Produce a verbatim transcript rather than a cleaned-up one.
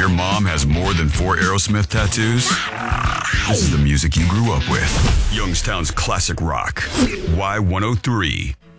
your mom has more than four Aerosmith tattoos? This is the music you grew up with. Youngstown's classic rock. Y one oh three.